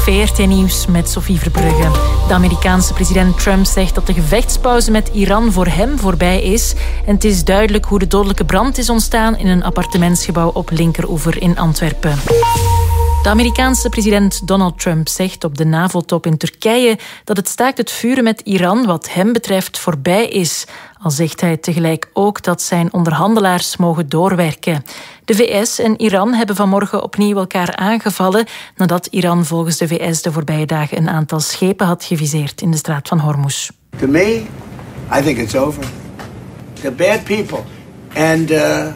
VRT Nieuws met Sophie Verbrugge. De Amerikaanse president Trump zegt dat de gevechtspauze met Iran voor hem voorbij is. En het is duidelijk hoe de dodelijke brand is ontstaan in een appartementsgebouw op Linkeroever in Antwerpen. De Amerikaanse president Donald Trump zegt op de NAVO-top in Turkije dat het staakt het vuren met Iran wat hem betreft voorbij is. Al zegt hij tegelijk ook dat zijn onderhandelaars mogen doorwerken. De VS en Iran hebben vanmorgen opnieuw elkaar aangevallen nadat Iran volgens de VS de voorbije dagen een aantal schepen had geviseerd in de straat van Hormuz. To me, I think it's over. They're bad people. And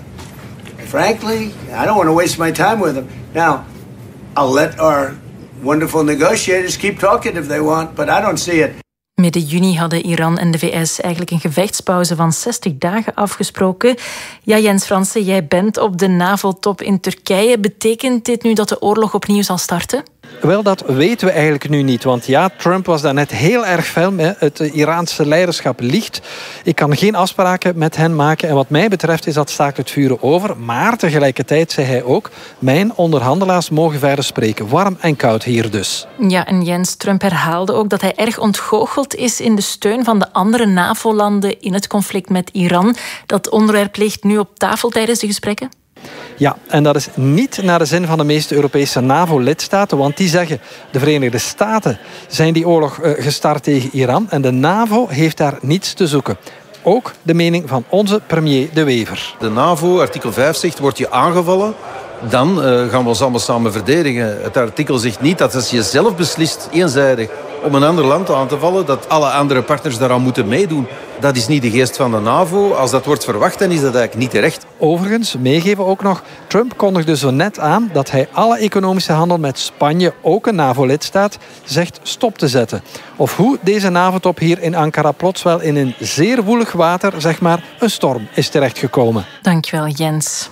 frankly, I don't want to waste my time with them. Now, I'll let our wonderful negotiators keep talking if they want, but I don't see it. Midden juni hadden Iran en de VS eigenlijk een gevechtspauze van 60 dagen afgesproken. Ja, Jens Fransen, jij bent op de NAVO-top in Turkije. Betekent dit nu dat de oorlog opnieuw zal starten? Wel, dat weten we eigenlijk nu niet. Want ja, Trump was daarnet heel erg fel. Het Iraanse leiderschap liegt. Ik kan geen afspraken met hen maken. En wat mij betreft is dat staakt het vuren over. Maar tegelijkertijd zei hij ook, mijn onderhandelaars mogen verder spreken. Warm en koud hier dus. Ja, en Jens, Trump herhaalde ook dat hij erg ontgoocheld is in de steun van de andere NAVO-landen in het conflict met Iran. Dat onderwerp ligt nu op tafel tijdens de gesprekken? Ja, en dat is niet naar de zin van de meeste Europese NAVO-lidstaten, want die zeggen de Verenigde Staten zijn die oorlog gestart tegen Iran en de NAVO heeft daar niets te zoeken. Ook de mening van onze premier De Wever. De NAVO, artikel 5 zegt, wordt je aangevallen, dan gaan we ons allemaal samen verdedigen. Het artikel zegt niet dat als je zelf beslist, eenzijdig, om een ander land aan te vallen, dat alle andere partners daaraan moeten meedoen. Dat is niet de geest van de NAVO. Als dat wordt verwacht, dan is dat eigenlijk niet terecht. Overigens, meegeven ook nog, Trump kondigde zo net aan dat hij alle economische handel met Spanje, ook een NAVO-lidstaat, zegt stop te zetten. Of hoe deze NAVO-top hier in Ankara plots wel in een zeer woelig water, zeg maar, een storm is terechtgekomen. Dankjewel, Jens.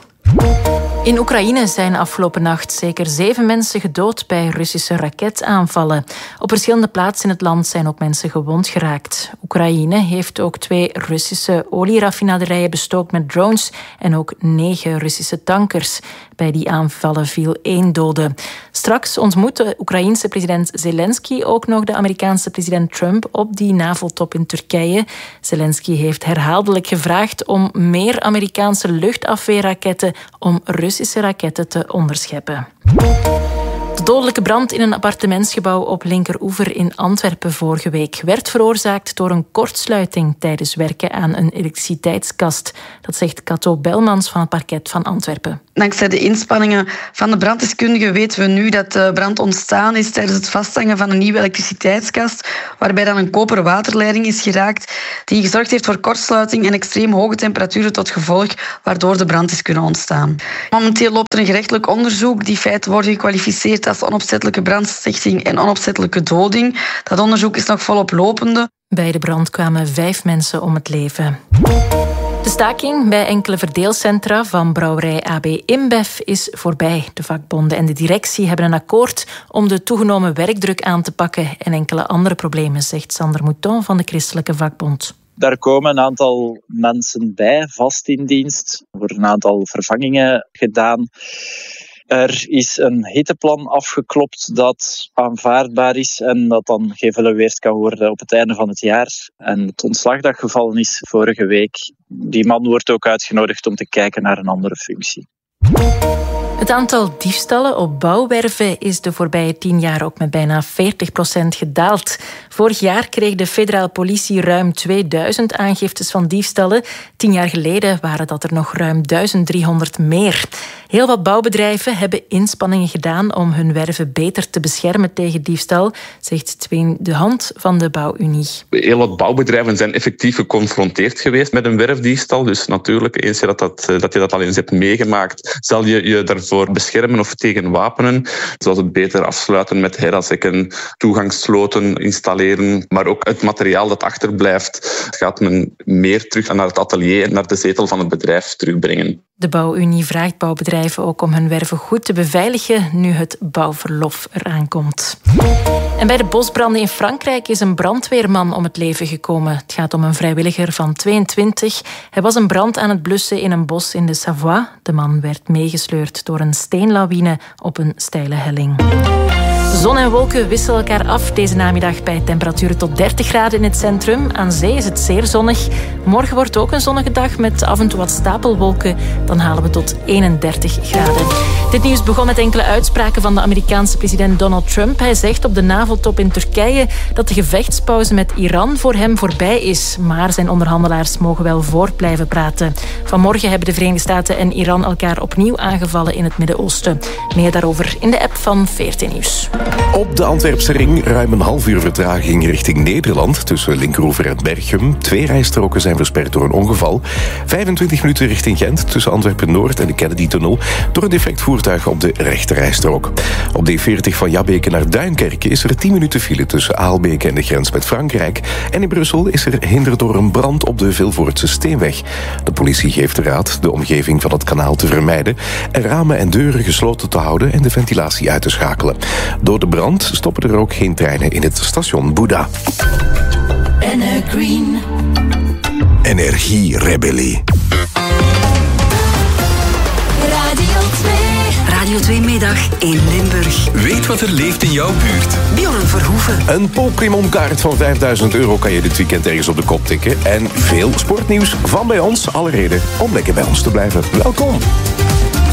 In Oekraïne zijn afgelopen nacht zeker 7 mensen gedood bij Russische raketaanvallen. Op verschillende plaatsen in het land zijn ook mensen gewond geraakt. Oekraïne heeft ook 2 Russische olieraffinaderijen bestookt met drones en ook 9 Russische tankers. Bij die aanvallen viel 1 dode. Straks ontmoet de Oekraïense president Zelensky ook nog de Amerikaanse president Trump op die NAVO-top in Turkije. Zelensky heeft herhaaldelijk gevraagd om meer Amerikaanse luchtafweerraketten om Russische raketten te onderscheppen. De dodelijke brand in een appartementsgebouw op Linkeroever in Antwerpen vorige week werd veroorzaakt door een kortsluiting tijdens werken aan een elektriciteitskast. Dat zegt Cato Belmans van het parket van Antwerpen. Dankzij de inspanningen van de branddeskundigen weten we nu dat de brand ontstaan is tijdens het vasthangen van een nieuwe elektriciteitskast, waarbij dan een koperen waterleiding is geraakt die gezorgd heeft voor kortsluiting en extreem hoge temperaturen tot gevolg, waardoor de brand is kunnen ontstaan. Momenteel loopt er een gerechtelijk onderzoek. Die feiten worden gekwalificeerd als onopzettelijke brandstichting en onopzettelijke doding. Dat onderzoek is nog volop lopende. Bij de brand kwamen 5 mensen om het leven. De staking bij enkele verdeelcentra van brouwerij AB InBev is voorbij. De vakbonden en de directie hebben een akkoord om de toegenomen werkdruk aan te pakken en enkele andere problemen, zegt Sander Mouton van de Christelijke Vakbond. Daar komen een aantal mensen bij, vast in dienst. Er worden een aantal vervangingen gedaan. Er is een hitteplan afgeklopt dat aanvaardbaar is en dat dan geëvalueerd kan worden op het einde van het jaar. En het ontslag dat gevallen is vorige week, die man wordt ook uitgenodigd om te kijken naar een andere functie. Het aantal diefstallen op bouwwerven is de voorbije 10 jaar ook met bijna 40% gedaald. Vorig jaar kreeg de federale politie ruim 2000 aangiftes van diefstallen. 10 jaar geleden waren dat er nog ruim 1300 meer. Heel wat bouwbedrijven hebben inspanningen gedaan om hun werven beter te beschermen tegen diefstal, zegt Tween de Hand van de Bouwunie. Heel wat bouwbedrijven zijn effectief geconfronteerd geweest met een werfdiefstal. Dus natuurlijk, eens dat je dat al eens hebt meegemaakt, zal je je daarvoor beschermen of tegen wapenen. Zoals het beter afsluiten met herassekken, toegangssloten installeren, maar ook het materiaal dat achterblijft gaat men meer terug naar het atelier en naar de zetel van het bedrijf terugbrengen. De Bouwunie vraagt bouwbedrijven ook om hun werven goed te beveiligen nu het bouwverlof eraan komt. En bij de bosbranden in Frankrijk is een brandweerman om het leven gekomen. Het gaat om een vrijwilliger van 22. Hij was een brand aan het blussen in een bos in de Savoie. De man werd meegesleurd door een steenlawine op een steile helling. Zon en wolken wisselen elkaar af deze namiddag bij temperaturen tot 30 graden in het centrum. Aan zee is het zeer zonnig. Morgen wordt ook een zonnige dag met af en toe wat stapelwolken. Dan halen we tot 31 graden. Dit nieuws begon met enkele uitspraken van de Amerikaanse president Donald Trump. Hij zegt op de NAVO-top in Turkije dat de gevechtspauze met Iran voor hem voorbij is. Maar zijn onderhandelaars mogen wel voort blijven praten. Vanmorgen hebben de Verenigde Staten en Iran elkaar opnieuw aangevallen in het Midden-Oosten. Meer daarover in de app van VRT Nieuws. Op de Antwerpse ring ruim een half uur vertraging richting Nederland tussen Linkeroever en Berchem. 2 rijstroken zijn versperd door een ongeval. 25 minuten richting Gent tussen Antwerpen-Noord en de Kennedy-tunnel door een defect voertuig op de rechte rijstrook. Op de E40 van Jabbeke naar Duinkerke is er 10 minuten file tussen Aalbeke en de grens met Frankrijk. En in Brussel is er hinder door een brand op de Vilvoortse Steenweg. De politie geeft de raad de omgeving van het kanaal te vermijden en ramen en deuren gesloten te houden en de ventilatie uit te schakelen. Door de brand stoppen er ook geen treinen in het station Buda. Green. Energierebellie. Radio 2 Middag in Limburg. Weet wat er leeft in jouw buurt. Bjorn Verhoeven. Een Pokémon-kaart van €5.000 kan je dit weekend ergens op de kop tikken. En veel sportnieuws van bij ons. Alle reden om lekker bij ons te blijven. Welkom.